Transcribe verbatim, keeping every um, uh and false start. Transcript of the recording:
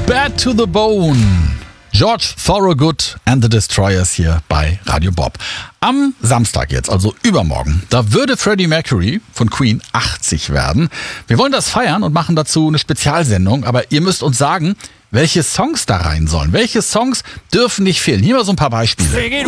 Bad to the Bone. George Thorogood and the Destroyers hier bei Radio Bob. Am Samstag jetzt, also übermorgen, da würde Freddie Mercury von Queen achtzig werden. Wir wollen das feiern und machen dazu eine Spezialsendung, aber ihr müsst uns sagen, welche Songs da rein sollen. Welche Songs dürfen nicht fehlen? Hier mal so ein paar Beispiele.